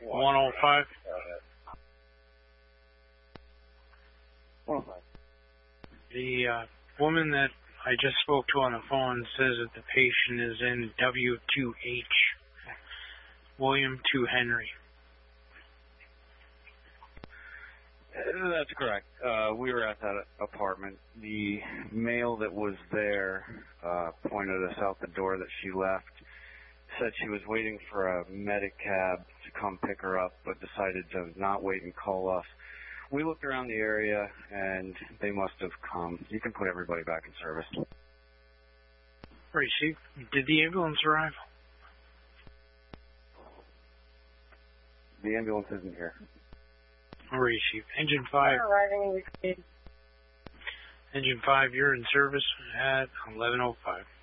105. 105. The woman that I just spoke to on the phone says that the patient is in W2H, William 2 Henry. That's correct. We were at that apartment. The male that was there pointed us out the door that she left, said she was waiting for a Medicab to come pick her up, but decided to not wait and call us. We looked around the area, and they must have come. You can put everybody back in service. Receive. Did the ambulance arrive? The ambulance isn't here. Receive. Engine 5. Engine 5, you're in service at 11:05.